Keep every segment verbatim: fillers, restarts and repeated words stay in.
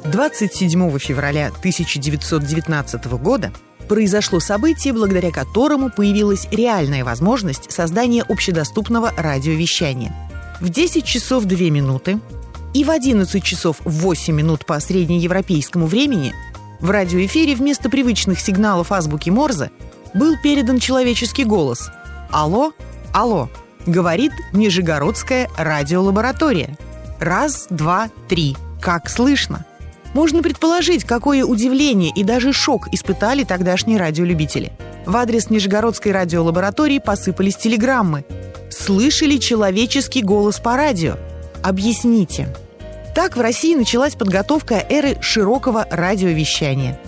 двадцать седьмого февраля тысяча девятьсот девятнадцатого года произошло событие, благодаря которому появилась реальная возможность создания общедоступного радиовещания. В десять часов две минуты и в одиннадцать часов восемь минут по среднеевропейскому времени в радиоэфире вместо привычных сигналов азбуки Морзе был передан человеческий голос. «Алло, алло», говорит Нижегородская радиолаборатория. Раз, два, три. Как слышно? Можно предположить, какое удивление и даже шок испытали тогдашние радиолюбители. В адрес Нижегородской радиолаборатории посыпались телеграммы. «Слышали человеческий голос по радио? Объясните». Так в России началась подготовка эры широкого радиовещания.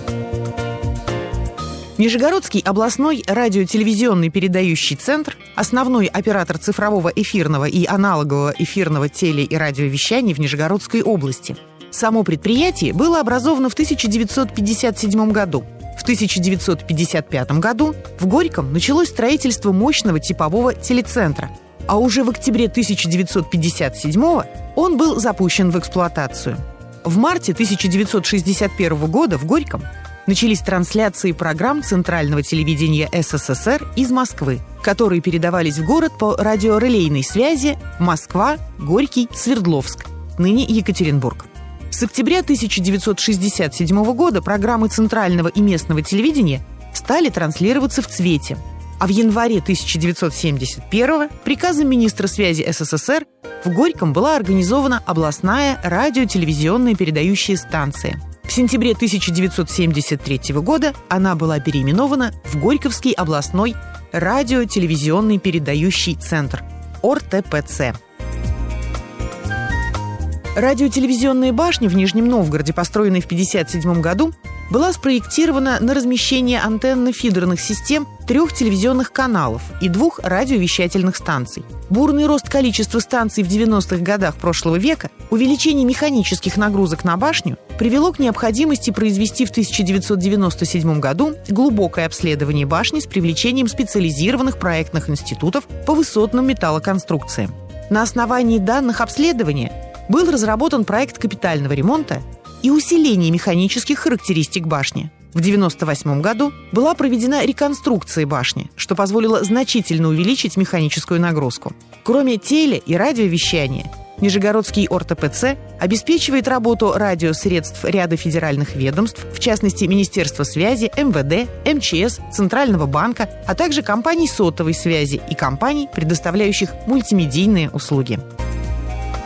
Нижегородский областной радиотелевизионный передающий центр, основной оператор цифрового эфирного и аналогового эфирного теле- и радиовещания в Нижегородской области. Само предприятие было образовано в тысяча девятьсот пятьдесят седьмом году. В тысяча девятьсот пятьдесят пятом году в Горьком началось строительство мощного типового телецентра, а уже в октябре тысяча девятьсот пятьдесят седьмого он был запущен в эксплуатацию. В марте тысяча девятьсот шестьдесят первого года в Горьком начались трансляции программ Центрального телевидения СССР из Москвы, которые передавались в город по радиорелейной связи Москва, Горький, Свердловск, ныне Екатеринбург. С октября тысяча девятьсот шестьдесят седьмого года программы центрального и местного телевидения стали транслироваться в цвете, а в январе тысяча девятьсот семьдесят первого приказом министра связи СССР в Горьком была организована областная радиотелевизионная передающая станция. В сентябре тысяча девятьсот семьдесят третьего года она была переименована в Горьковский областной радиотелевизионный передающий центр О Р Т П Ц. Радиотелевизионная башня в Нижнем Новгороде, построенная в тысяча девятьсот пятьдесят седьмом году, была спроектирована на размещение антенно-фидерных систем трех телевизионных каналов и двух радиовещательных станций. Бурный рост количества станций в девяностых годах прошлого века, увеличение механических нагрузок на башню привело к необходимости произвести в тысяча девятьсот девяносто седьмом году глубокое обследование башни с привлечением специализированных проектных институтов по высотным металлоконструкциям. На основании данных обследования был разработан проект капитального ремонта и усиления механических характеристик башни. В девяносто восьмом году была проведена реконструкция башни, что позволило значительно увеличить механическую нагрузку. Кроме теле- и радиовещания, Нижегородский О Р Т П Ц обеспечивает работу радиосредств ряда федеральных ведомств, в частности Министерства связи, Эм Вэ Дэ, Эм Че Эс, Центрального банка, а также компаний сотовой связи и компаний, предоставляющих мультимедийные услуги.